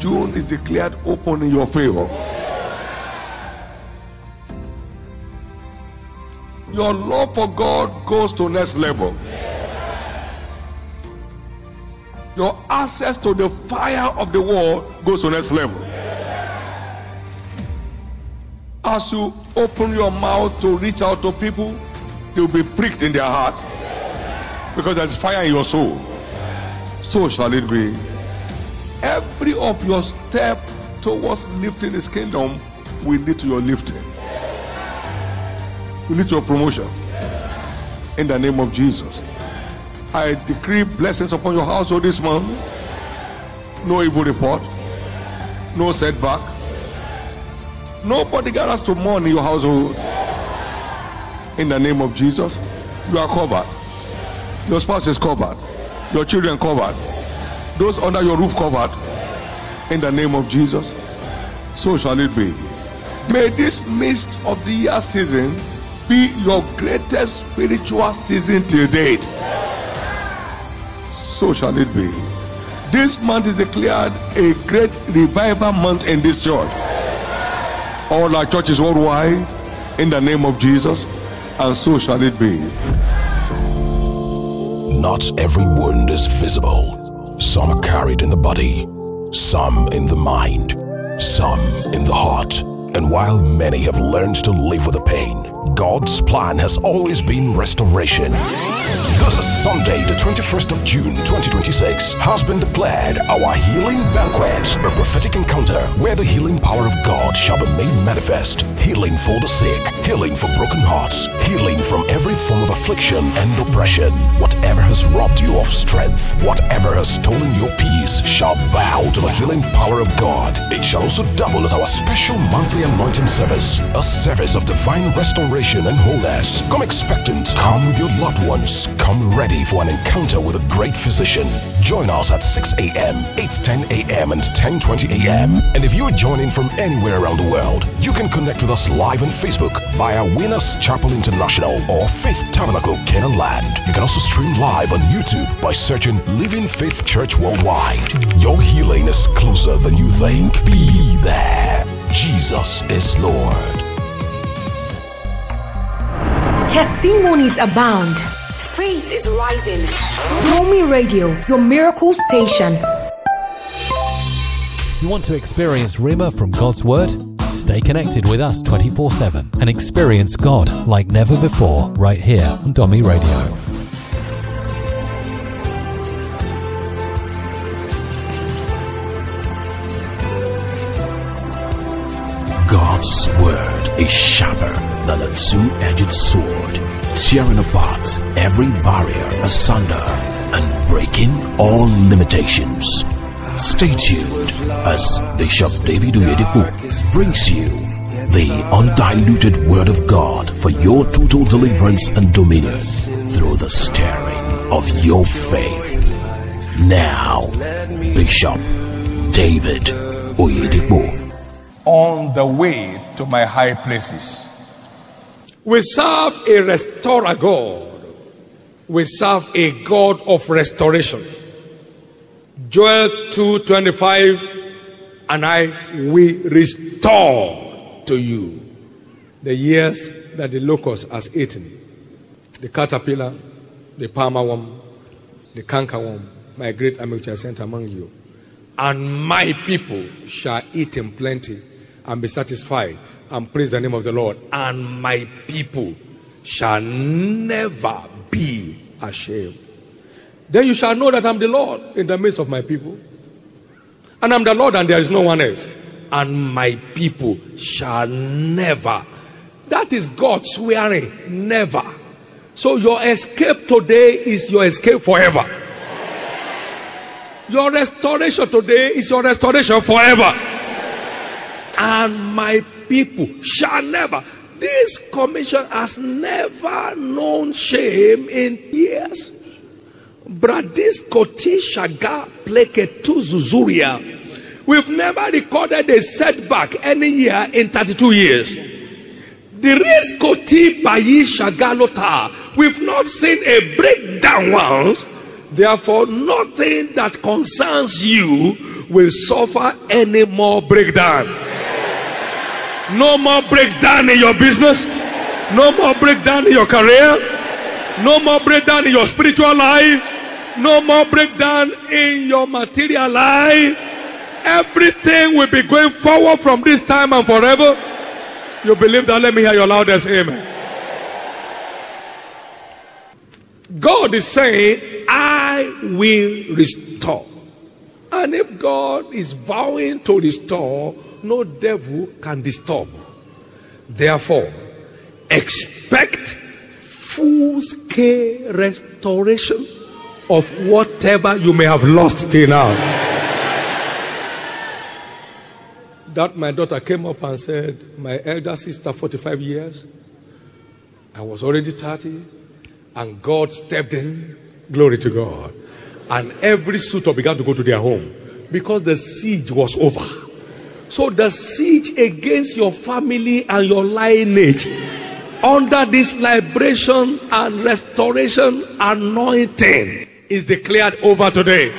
June is declared open in your favor. Your love for God goes to next level. Your access to the fire of the world goes to next level. As you open your mouth to reach out to people, they'll be pricked in their heart because there's fire in your soul. So shall it be. Every of your step towards lifting His kingdom will lead to your lifting, will lead to your promotion. In the name of Jesus, I decree blessings upon your household this month. No evil report, no setback, nobody gathers to mourn in your household. In the name of Jesus, you are covered. Your spouse is covered. Your children covered. Those under your roof covered. In the name of Jesus, so shall it be. May this midst of the year season be your greatest spiritual season till date. So shall it be. This month is declared a great revival month in this church. All our churches worldwide, in the name of Jesus, and so shall it be. Not every wound is visible. Some are carried in the body, some in the mind, some in the heart. And while many have learned to live with the pain, God's plan has always been restoration. This Sunday, the 21st of June 2026, has been declared our Healing Banquet, a prophetic encounter where the healing power of God shall be made manifest. Healing for the sick, healing for broken hearts, healing from every form of affliction and oppression. Whatever has robbed you of strength, whatever has stolen your peace, shall bow to the healing power of God. It shall also double as our special monthly anointing service, a service of divine restoration and wholeness. Come expectant, come with your loved ones, come ready for an encounter with a great physician. Join us at 6 a.m., 8:10 a.m. and 10:20 a.m. And if you are joining from anywhere around the world, you can connect with us live on Facebook via Winners Chapel International or Faith Tabernacle Canaan Land. You can also stream live on YouTube by searching Living Faith Church Worldwide. Your healing is closer than you think. Be there. Jesus is Lord. Testimonies abound. Faith is rising. Domi Radio, your miracle station. You want to experience Rhema from God's Word? Stay connected with us 24/7 and experience God like never before right here on Domi Radio. God's Word is sharper than a two-edged sword, tearing apart every barrier asunder and breaking all limitations. Stay tuned as Bishop David Oyedepo brings you the undiluted Word of God for your total deliverance and dominion through the stirring of your faith. Now, Bishop David Oyedepo. On the way to my high places. We serve a restorer God. We serve a God of restoration. Joel 2:25, and I will restore to you the years that the locust has eaten, the caterpillar, the palmer worm, the cankerworm, my great army which I sent among you. And my people shall eat in plenty and be satisfied and praise the name of the Lord. And my people shall never be ashamed. Then you shall know that I'm the Lord in the midst of my people. And I'm the Lord and there is no one else. And my people shall never. That is God swearing, never. So your escape today is your escape forever. Your restoration today is your restoration forever. And my people shall never. This commission has never known shame in years. Bradisko Tishaga Pleketu Zuzuria. We've never recorded a setback any year in 32 years. The Riskoti Bayi Shagalota. We've not seen a breakdown once. Therefore, nothing that concerns you will suffer any more breakdown. No more breakdown in your business. No more breakdown in your career. No more breakdown in your spiritual life. No more breakdown in your material life. Everything will be going forward from this time and forever. You believe that? Let me hear your loudest amen. God is saying, I will restore. And if God is vowing to restore, no devil can disturb. Therefore, expect full-scale restoration of whatever you may have lost till now. That my daughter came up and said, my elder sister, 45 years, I was already 30, and God stepped in, glory to God, and every suitor began to go to their home because the siege was over. So the siege against your family and your lineage, under this liberation and restoration anointing, is declared over today.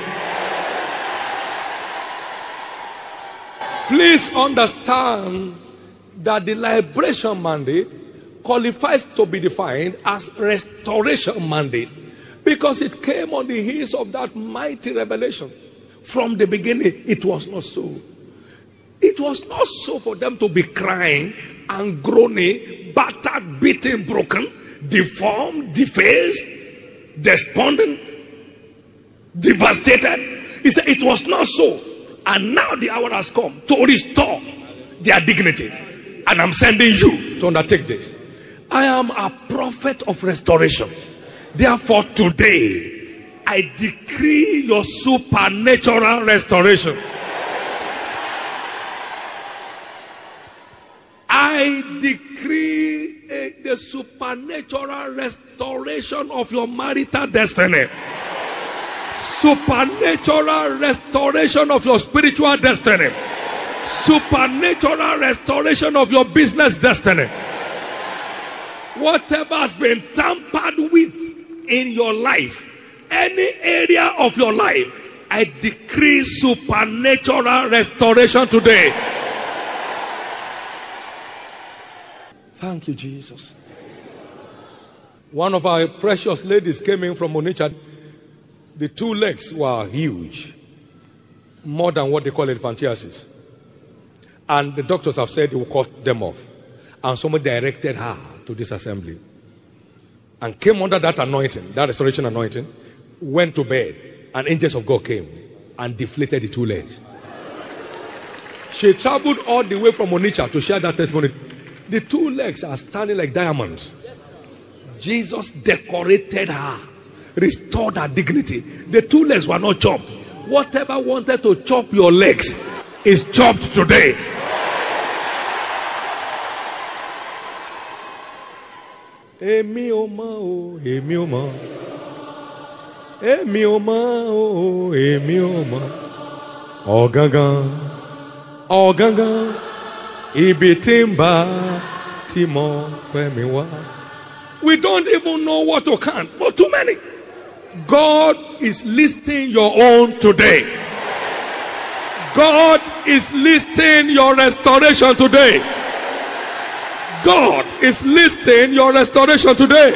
Please understand that the liberation mandate qualifies to be defined as restoration mandate because it came on the heels of that mighty revelation. From the beginning, it was not so. It was not so for them to be crying and groaning, battered, beaten, broken, deformed, defaced, despondent, devastated. He said it was not so. And now the hour has come to restore their dignity. And I'm sending you to undertake this. I am a prophet of restoration. Therefore today, I decree your supernatural restoration. I decree the supernatural restoration of your marital destiny. Supernatural restoration of your spiritual destiny. Supernatural restoration of your business destiny. Whatever has been tampered with in your life, any area of your life, I decree supernatural restoration today. Thank you, Jesus. One of our precious ladies came in from Onitsha. The two legs were huge, more than what they call elephantiasis. And the doctors have said they will cut them off. And somebody directed her to this assembly and came under that anointing, that restoration anointing, went to bed, and angels of God came and deflated the two legs. She traveled all the way from Onitsha to share that testimony. The two legs are standing like diamonds. Jesus decorated her, restored her dignity. The two legs were not chopped. Whatever wanted to chop your legs is chopped today. Emi oma o, emi oma. Emi oma o, emi oma. Ogangan, ogangan. Ibitimba timo kwemiwa. We don't even know what to count, but too many. God is listing your own today. God is listing your restoration today. God is listing your restoration today.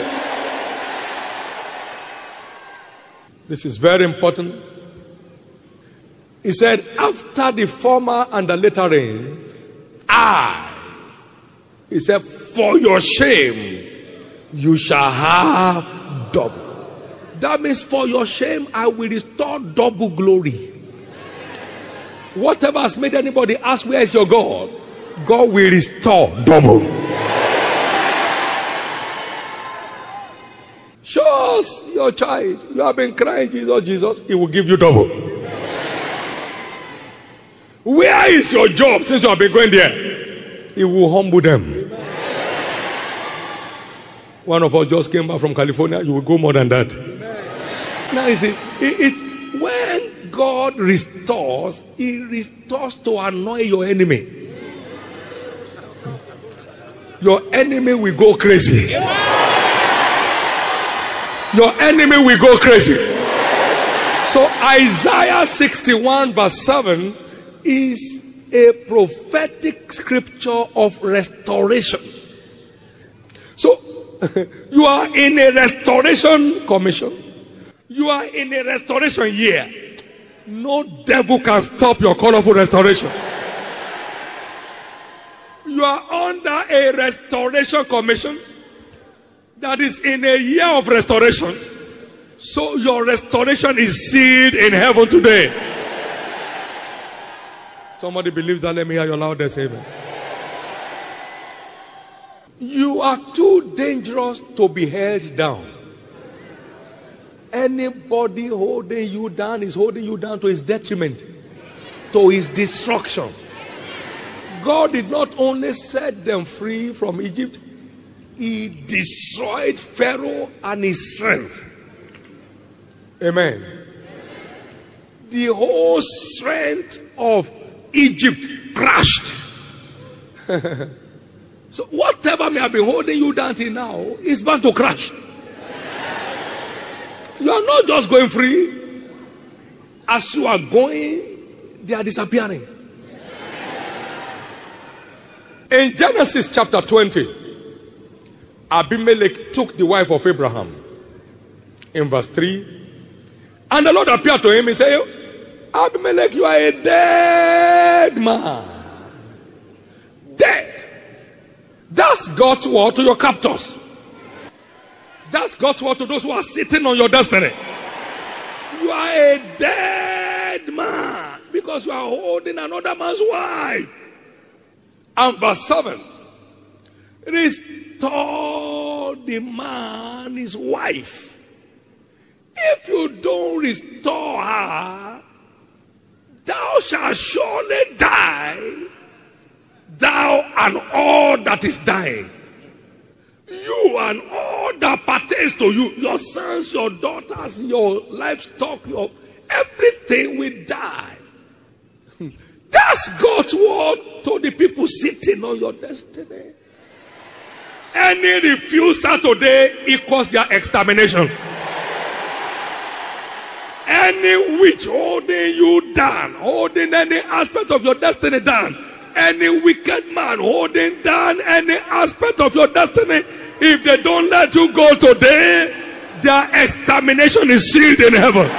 This is very important. He said, after the former and the latter rain, he said, for your shame, you shall have double. That means for your shame, I will restore double glory. Whatever has made anybody ask, where is your God? God will restore double. Show us your child. You have been crying, Jesus, Jesus. He will give you double. Where is your job since you have been going there? He will humble them. One of us just came back from California. You will go more than that. Now you see, when God restores, He restores to annoy your enemy. Your enemy will go crazy. Your enemy will go crazy. So Isaiah 61 verse 7 is a prophetic scripture of restoration. So you are in a restoration commission. You are in a restoration year. No devil can stop your colorful restoration. You are under a restoration commission that is in a year of restoration. So your restoration is sealed in heaven today. Somebody believes that? Let me hear your loudest amen. You are too dangerous to be held down. Anybody holding you down is holding you down to his detriment, to his destruction. God did not only set them free from Egypt, he destroyed Pharaoh and his strength. Amen. The whole strength of Egypt crashed. So whatever may have been holding you down till now is bound to crash. You are not just going free. As you are going, they are disappearing. In Genesis chapter 20, Abimelech took the wife of Abraham. In verse 3, and the Lord appeared to him and said, Abimelech, you are a dead man. Dead. That's God's word to your captors. That's God's word to those who are sitting on your destiny. You are a dead man because you are holding another man's wife. And verse 7, restore the man his wife. If you don't restore her, thou shalt surely die, thou and all that is dying. You and all that pertains to you, your sons, your daughters, your livestock, your everything will die. That's God's word to the people sitting on your destiny. Any refusal today equals their extermination. Any witch holding you down, holding any aspect of your destiny down, any wicked man holding down any aspect of your destiny, if they don't let you go today, their extermination is sealed in heaven.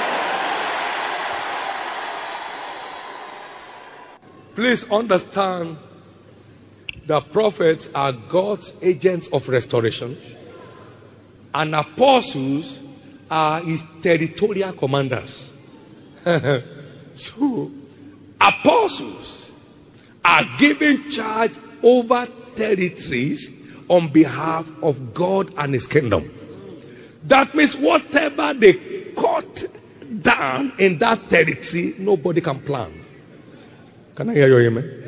Please understand that prophets are God's agents of restoration, and apostles are his territorial commanders. So, apostles are given charge over territories on behalf of God and his kingdom. That means whatever they cut down in that territory, nobody can plan. Can I hear you, amen?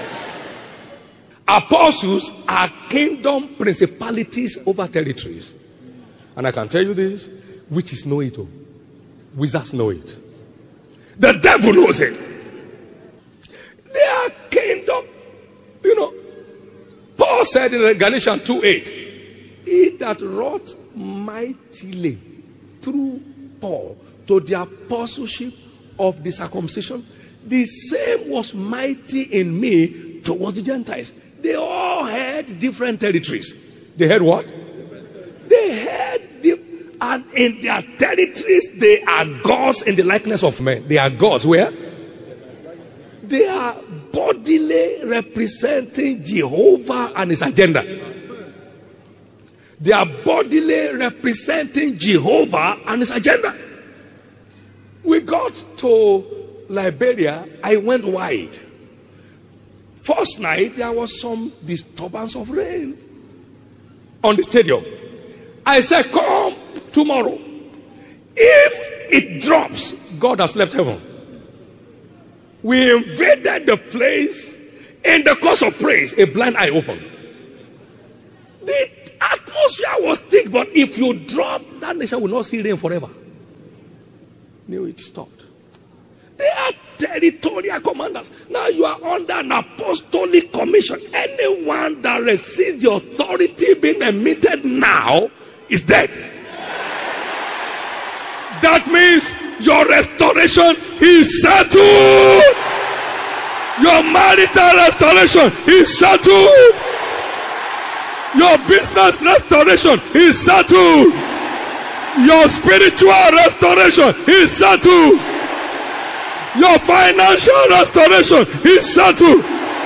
Apostles are kingdom principalities over territories. And I can tell you this, witches know it all. Wizards know it. The devil knows it. They are kingdom. You know, Paul said in Galatians 2:8, he that wrought mightily through Paul to the apostleship of the circumcision, the same was mighty in me towards the Gentiles. They all had different territories. They had what? They had and in their territories, they are gods in the likeness of men. They are gods where? They are bodily representing Jehovah and his agenda. They are bodily representing Jehovah and his agenda. We got to Liberia. I went wide. First night, there was some disturbance of rain on the stadium. I said, come tomorrow. If it drops, God has left heaven. We invaded the place. In the course of praise, a blind eye opened. The atmosphere was thick, but if you drop, that nation will not see rain forever. Knew it stopped. They are territorial commanders. Now you are under an apostolic commission. Anyone that receives the authority being emitted now is dead. That means Your restoration is settled. Your marital restoration is settled. Your business restoration is settled. Your spiritual restoration is settled. Your financial restoration is settled.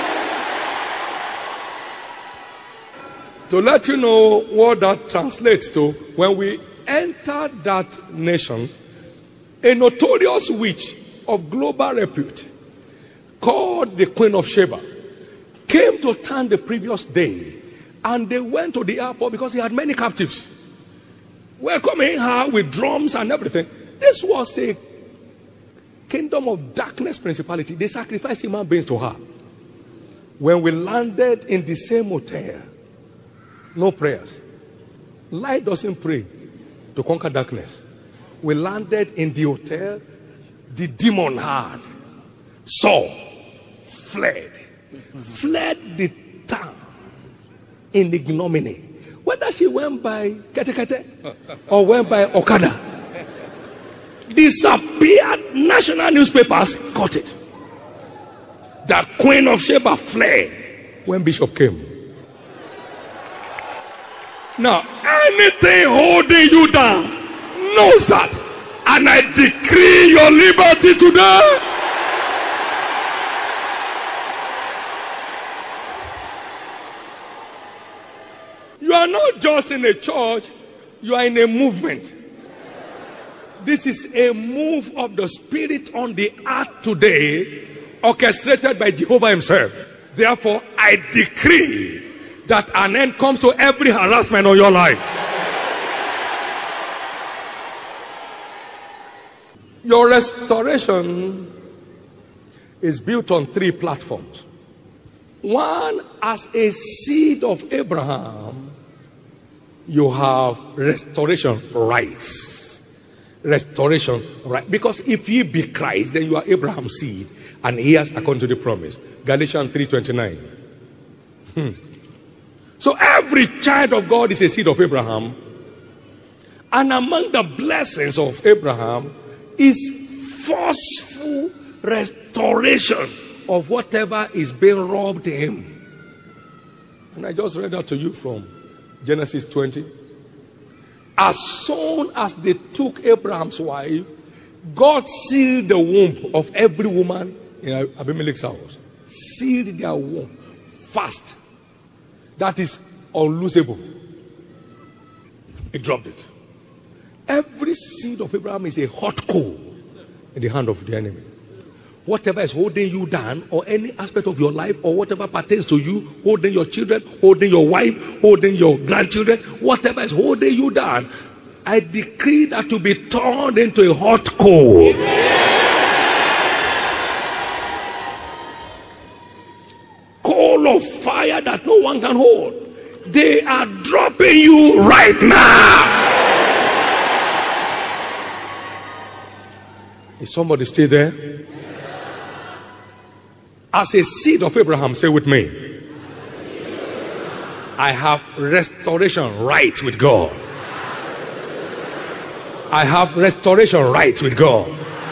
To let you know what that translates to, when we entered that nation, a notorious witch of global repute called the Queen of Sheba came to town the previous day, and they went to the airport because he had many captives, welcoming her with drums and everything. This was a kingdom of darkness principality. They sacrificed human beings to her. When we landed in the same hotel, no prayers. Light doesn't pray to conquer darkness. We landed in the hotel. The demon had saw, fled the town in ignominy. Whether she went by kete or went by Okada, disappeared. National newspapers caught it. The Queen of Sheba fled when Bishop came. Now, anything holding you down knows that, and I decree your liberty today. You are not just in a church, you are in a movement. This is a move of the Spirit on the earth today, orchestrated by Jehovah himself. Therefore, I decree that an end comes to every harassment on your life. Your restoration is built on 3 platforms. One, as a seed of Abraham, you have restoration rights. Restoration right. Because if ye be Christ, then you are Abraham's seed, and heirs according to the promise. Galatians 3:29. So every child of God is a seed of Abraham. And among the blessings of Abraham is forceful restoration of whatever is being robbed him. And I just read that to you from Genesis 20. As soon as they took Abraham's wife, God sealed the womb of every woman in Abimelech's house. Sealed their womb fast. That is unloosable. He dropped it. Every seed of Abraham is a hot coal in the hand of the enemy. Whatever is holding you down, or any aspect of your life, or whatever pertains to you, holding your children, holding your wife, holding your grandchildren, whatever is holding you down, I decree that to be turned into a hot coal. Coal of fire that no one can hold. They are dropping you right now. Is somebody still there? As a seed of Abraham, say with me, I have restoration rights with God. I have restoration rights with God.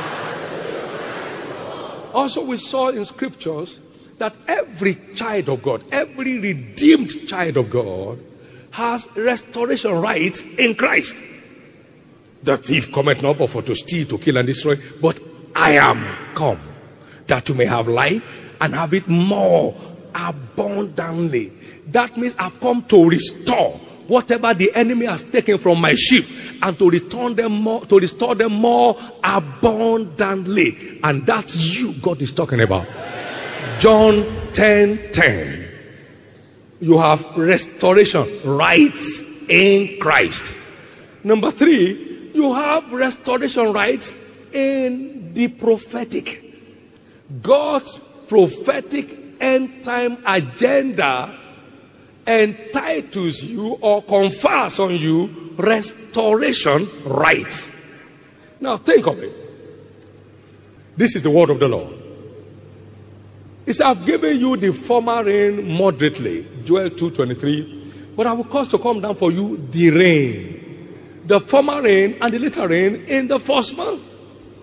Also, we saw in scriptures that every child of God, every redeemed child of God, has restoration rights in Christ. The thief cometh not but for to steal, to kill, and destroy. But I am come that you may have life and have it more abundantly. That means I've come to restore whatever the enemy has taken from my sheep, and to return them more, to restore them more abundantly. And that's you God is talking about. John 10:10. You have restoration rights in Christ. Number 3, you have restoration rights in the prophetic. God's prophetic end time agenda entitles you or confers on you restoration rights. Now think of it. This is the word of the Lord. He said, I've given you the former rain moderately, Joel 2:23, but I will cause to come down for you the rain, the former rain and the later rain in the first month.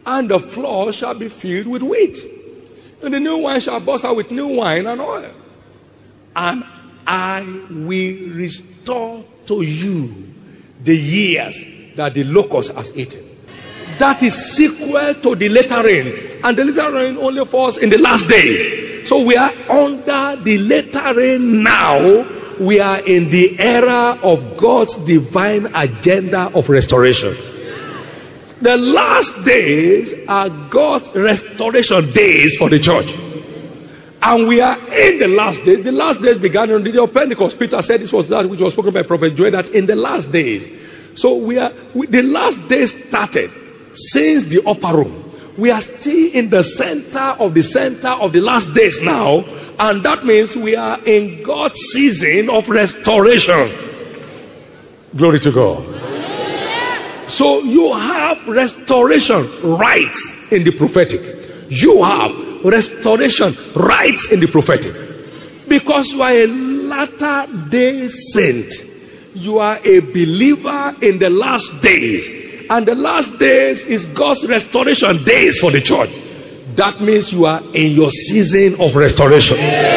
and the floor shall be filled with wheat, and the new wine shall burst out with new wine and oil. And I will restore to you the years that the locust has eaten. That is sequel to the latter rain, and the latter rain only falls in the last days. So we are under the latter rain now. We are in the era of God's divine agenda of restoration. The last days are God's restoration days for the church. And we are in the last days. The last days began on the day of Pentecost. Peter said this was that which was spoken by Prophet Joel, that in the last days. So the last days started since the upper room. We are still in the center of the last days now. And that means we are in God's season of restoration. Glory to God. So you have restoration rights in the prophetic. You have restoration rights in the prophetic. Because you are a latter day saint. You are a believer in the last days. And the last days is God's restoration days for the church. That means you are in your season of restoration.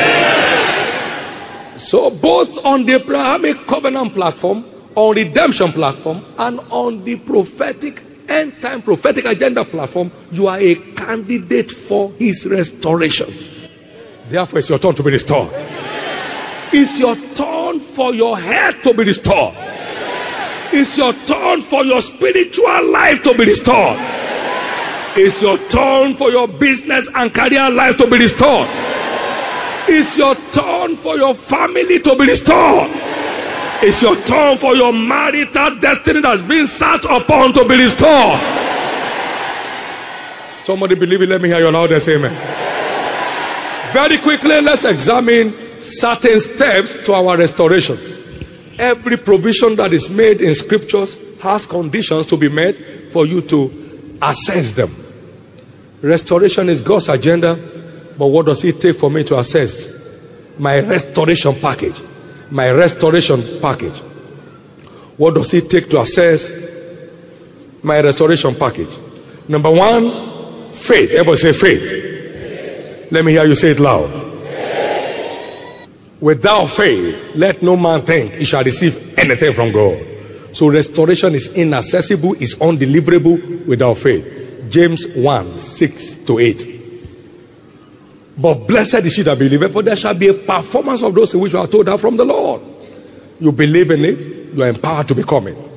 So both on the Abrahamic covenant platform, on redemption platform, and on the prophetic end time prophetic agenda platform, you are a candidate for his restoration. Therefore, it's your turn to be restored. It's your turn for your health to be restored. It's your turn for your spiritual life to be restored. It's your turn for your business and career life to be restored. It's your turn for your family to be restored. It's your turn for your marital destiny that's been sat upon to be restored. Somebody believe it, let me hear your loudest amen. Very quickly, let's examine certain steps to our restoration. Every provision that is made in scriptures has conditions to be met for you to assess them. Restoration is God's agenda, but what does it take for me to assess my restoration package? My restoration package. What does it take to assess my restoration package? Number one, faith. Everybody say faith. Let me hear you say it loud. Without faith, let no man think he shall receive anything from God. So restoration is inaccessible, is undeliverable without faith. James 1:6-8. But blessed is she that believeth, for there shall be a performance of those which are told her from the Lord. You believe in it, you are empowered to become it.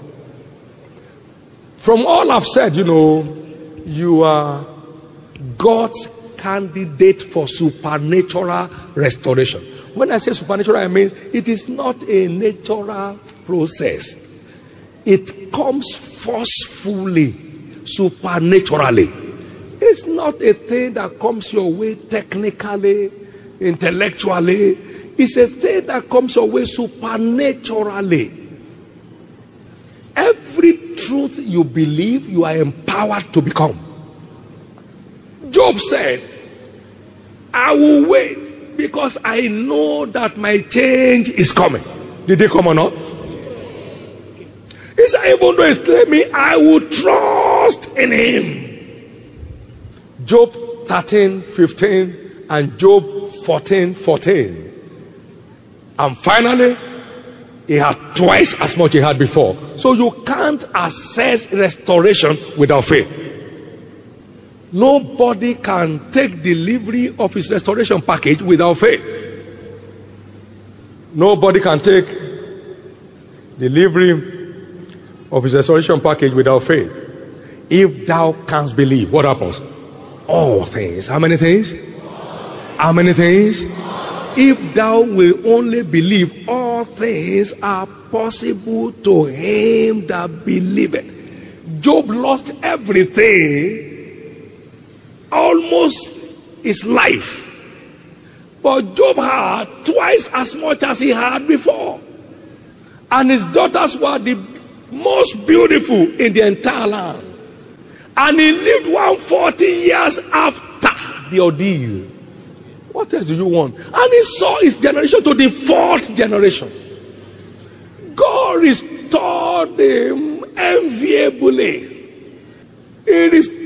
From all I've said, you are God's candidate for supernatural restoration. When I say supernatural, I mean it is not a natural process. It comes forcefully, supernaturally. It's not a thing that comes your way technically, intellectually. It's a thing that comes your way supernaturally. Every truth you believe, you are empowered to become. Job said, I will wait because I know that my change is coming. Did it come or not? He said, even though it's telling me, I will trust in him. Job 13:15 and Job 14:14. And finally, he had twice as much he had before. So you can't assess restoration without faith. Nobody can take delivery of his restoration package without faith. Nobody can take delivery of his restoration package without faith. If thou canst believe, what happens? All things. How many things? How many things? If thou will only believe, all things are possible to him that believeth. Job lost everything, almost his life. But Job had twice as much as he had before. And his daughters were the most beautiful in the entire land. And he lived 140 years after the ordeal. What else do you want? And he saw his generation to the fourth generation. God restored him enviably. He restored